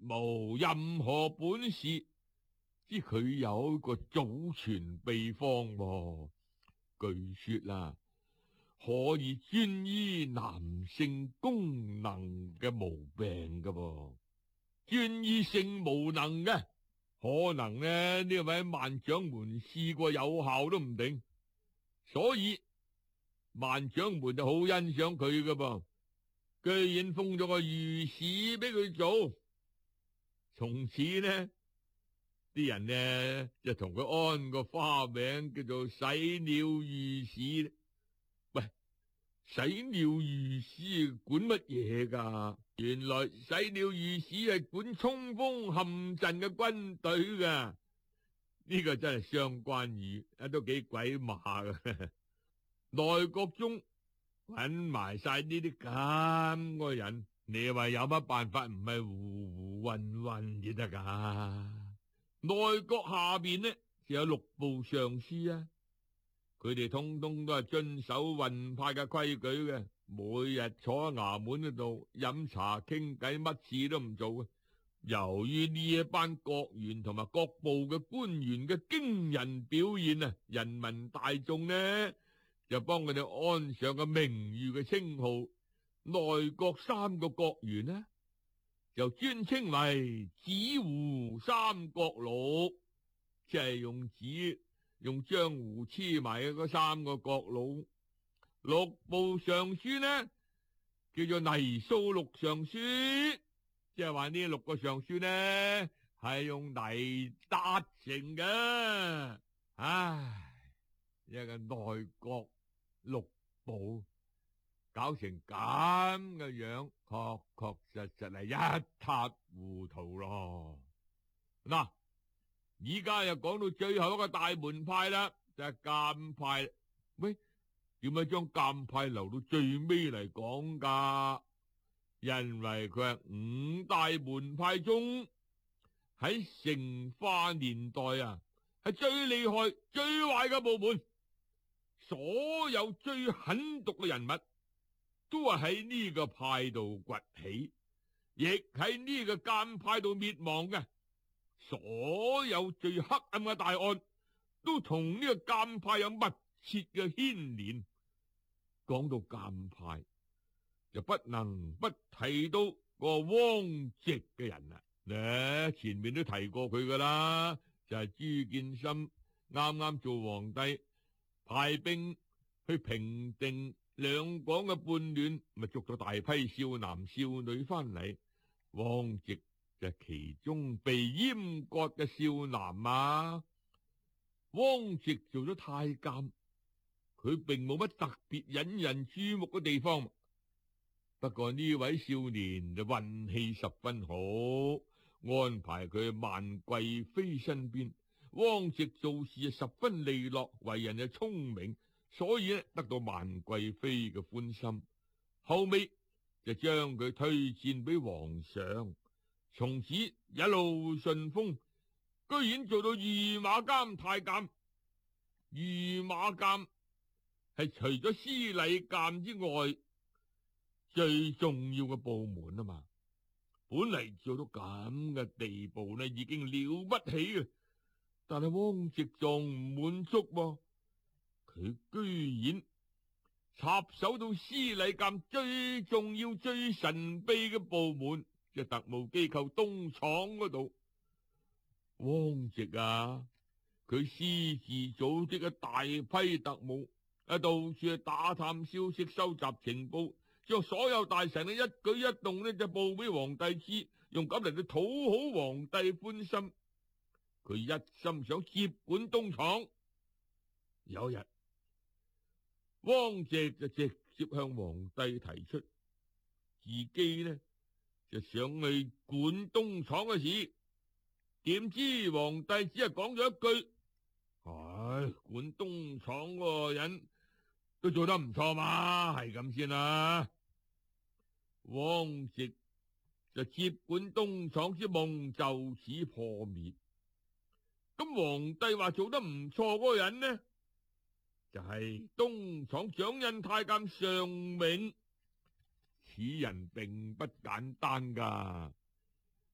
無任何本事，知佢有一個祖傳秘方喎，據說啦，可以專醫男性功能嘅毛病噶噃，專醫性無能嘅，可能呢位萬掌門試過有效都唔定，所以萬掌門就好欣賞佢噶噃，居然封咗個御史俾佢做。從此呢啲人呢就同佢安個花名叫做洗鳥御史。喂，洗鳥御史管乜嘢噶？原來洗鳥御史係管衝鋒陷陣嘅軍隊噶，呢個真係雙關語，都幾鬼馬噶。內閣中揾埋晒呢啲咁嘅人，你話有乜辦法唔係胡胡混混至得噶？內閣下邊呢就有6部尚書啊，佢哋通通都係遵守運派嘅規矩嘅，每日坐喺衙門嗰度飲茶傾偈，乜事都唔做嘅。由於呢一班閣員同埋各部嘅官員嘅驚人表現啊，人民大眾呢就幫佢哋安上個名譽嘅稱號。內閣3個閣員呢就尊稱為紙糊3閣佬，即係用紙用漿糊黐埋嘅嗰3個閣佬。6部尚書呢叫做泥塑6尚書，即係話呢6個尚書呢係用泥搭成嘅。唉，一個內閣6部搞成咁嘅樣，確確實實係一塌糊塗咯。嗱，而家又講到最後一個大門派啦，就係監派。喂，點解將監派留到最尾嚟講噶？因為佢係5大門派中喺成化年代啊，係最厲害、最壞嘅部門。所有最狠毒嘅人物都係喺呢個派度崛起，亦喺呢個監派度滅亡嘅。所有最黑暗嘅大案都同呢個監派有密切嘅牽連。講到監派，就不能不提到個汪直嘅人啦。前面都提過佢噶啦，就係朱見深啱啱做皇帝，派兵去平定兩廣嘅叛亂，咪捉咗大批少男少女翻嚟。汪直就係其中被閹割嘅少男啊。汪直做咗太監，佢並冇乜特別引人注目嘅地方，不過呢位少年就運氣十分好，安排佢去萬貴妃身邊。汪直做事十分利落，為人又聰明，所以得到萬貴妃嘅歡心。後尾就將佢推薦俾皇上，從此一路順風，居然做到御馬監太監。御馬監係除咗司禮監之外最重要嘅部門啊嘛，本嚟做到咁嘅地步呢，已經了不起嘅。但係汪直仲唔滿足喎，佢居然插手到司禮監最重要、最神秘嘅部門，即係特務機構東廠嗰度。汪直啊，佢私自組織嘅大批特務，到處去打探消息、收集情報，將所有大臣嘅一舉一動呢就報俾皇帝知，用咁嚟去討好皇帝歡心。佢一心想接管東廠。有日，汪直就直接向皇帝提出，自己呢就想去管東廠嘅事。點知皇帝只係講咗一句：管東廠嗰個人都做得唔錯嘛，係咁先啦。汪直就接管東廠之夢就此破滅。咁皇帝話做得唔錯嗰個人呢，就係東廠掌印太監尚銘。此人並不簡單噶，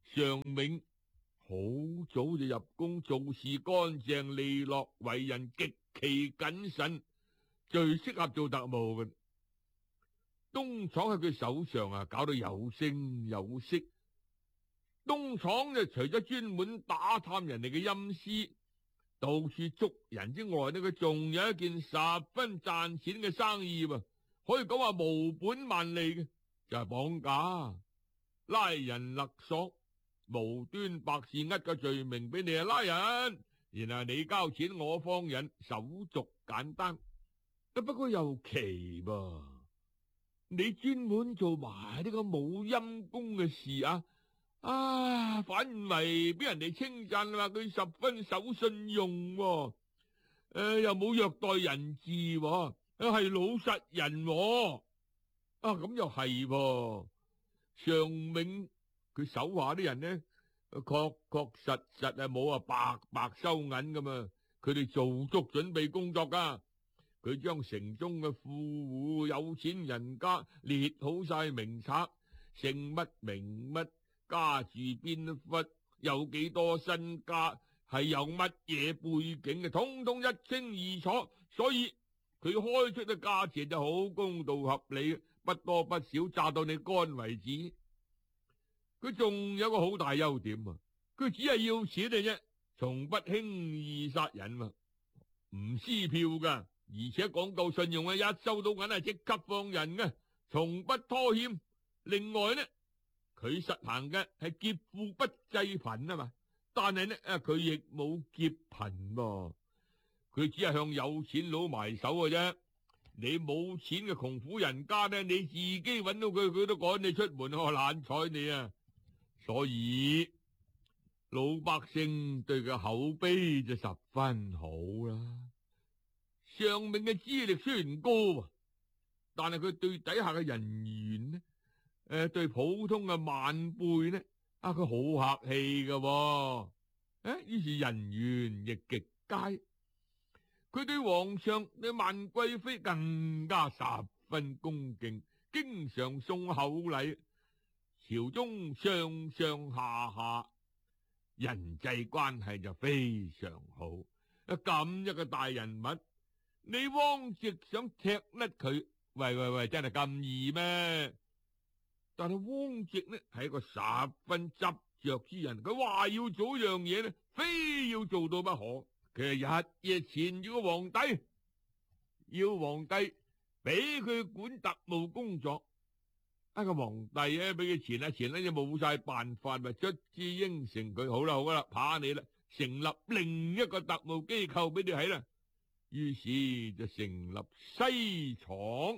尚銘好早就入宮，做事乾淨利落，為人極其謹慎，最適合做特務嘅。東廠喺佢手上啊，搞到有聲有色。東廠就除咗專門打探人哋嘅陰私，到處捉人之外呢，佢仲有一件十分賺錢嘅生意喎，可以講話無本萬利嘅，就係綁架、拉人勒索，無端白事呃個罪名俾你啊，拉人，然後你交錢我放人，手續簡單。不過又奇噃，你專門做埋呢個冇陰功嘅事啊！反為俾人哋稱讚話佢十分守信用，又冇虐待人質，係老實人。咁又係噃。尚銘佢手下啲人呢，確確實實係冇白白收銀噶嘛，佢哋做足準備工作噶。佢將城中嘅富戶有錢人家列好晒名冊，姓乜名乜，家住邊忽，有幾多身家，係有乜嘢背景嘅，通通一清二楚。所以佢開出嘅價錢就好公道合理，不多不少，榨到你乾為止。佢仲有個好大優點啊，佢只係要錢嘅啫，從不輕易殺人啊，唔撕票噶，而且講究信用啊，一收到銀係即刻放人嘅，從不拖欠。另外呢，佢實行嘅係劫富不濟貧啊嘛，但係呢佢亦冇劫貧噃，佢只係向有錢佬埋手嘅啫。你冇錢嘅窮苦人家呢，你自己揾到佢，佢都趕你出門，我懶睬你啊！所以老百姓對佢口碑就十分好啦。尚銘嘅資歷雖然高，但係佢對底下嘅人員呢，對普通嘅晚輩呢，佢好客氣㗎。於是人緣亦極佳。佢對皇上對萬貴妃更加十分恭敬，經常送厚禮。朝中上上下下人際關係就非常好。咁一個大人物，你汪直想踢甩佢，喂，真係咁易咩？但係汪直呢係一個十分執着之人，佢話要做樣嘢呢，非要做到不可。佢係日夜纏住個皇帝，要皇帝俾佢管特務工作。個皇帝俾佢纏就冇晒辦法，咪卒之應承佢，好啦，怕你啦，成立另一個特務機構俾你睇啦。於是就成立西廠，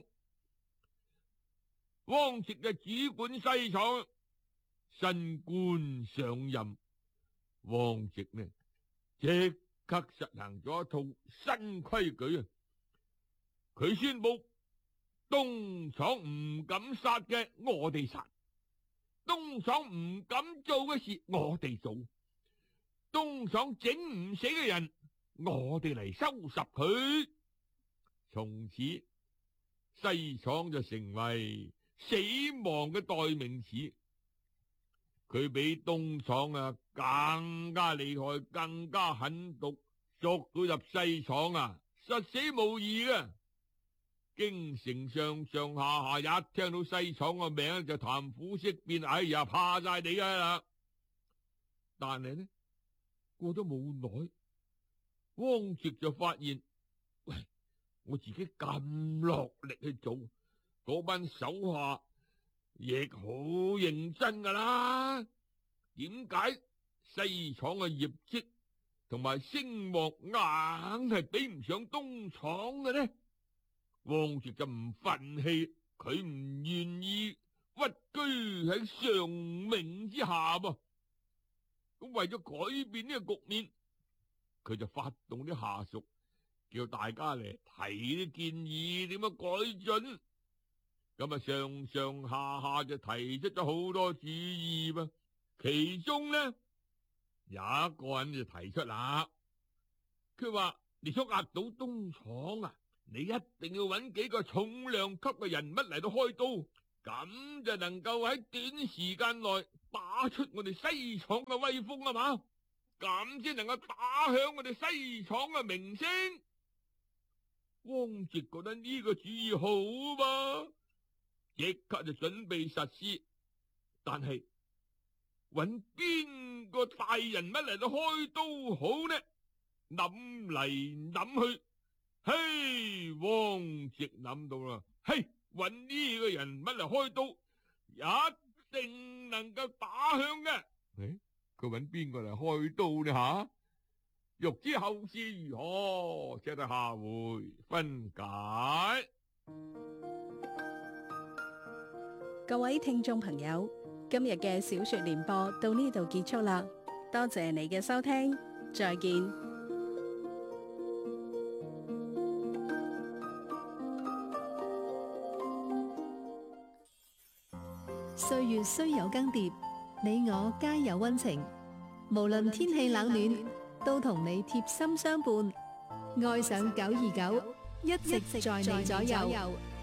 汪直嘅主管西廠。新官上任，汪直呢即刻實行咗一套新規矩啊！佢宣布東廠唔敢殺嘅，我哋殺；東廠唔敢做嘅事，我哋做；東廠整唔死嘅人，我哋嚟收拾佢。從此西廠就成為死亡嘅代名詞。佢比東廠更加厲害，更加狠毒，捉到入西廠實死無疑嘅。京城上上下下一聽到西廠個名就談虎色變，哎呀，怕晒你啦！但係呢，過咗冇耐，汪直就發現，喂，我自己咁落力去做，嗰班手下亦好認真噶啦，點解西廠嘅業績同埋聲望硬係比唔上東廠嘅呢？汪直就唔忿氣，佢唔願意屈居喺尚銘之下噃。咁為咗改變呢個局面，佢就發動啲下屬，叫大家嚟提啲建議，點樣改進。咁上上下下就提出咗好多主意噃。其中呢，有一個人就提出啦，佢話你想壓倒東廠你一定要揾幾個重量級嘅人物嚟到開刀，咁就能夠喺短時間內打出我哋西廠嘅威風啊嘛，咁先能夠打響我哋西廠嘅名聲。汪直覺得呢個主意好嘛，即刻就準備實施。但係搵邊個大人物嚟到開刀好呢？諗嚟諗去，嘿，汪直諗到啦，嘿，搵呢個人物嚟開刀，一定能夠打響嘅。佢搵邊個嚟開刀呢？吓，欲知後事如何，且待下回分解。 各位聽眾朋友，今日嘅小說聯播到呢度結束啦，多謝你嘅收聽，再見。 歲月雖有更迭，你我皆有溫情。無論天氣冷暖，都同你貼心相伴。愛上929，一直在你左右。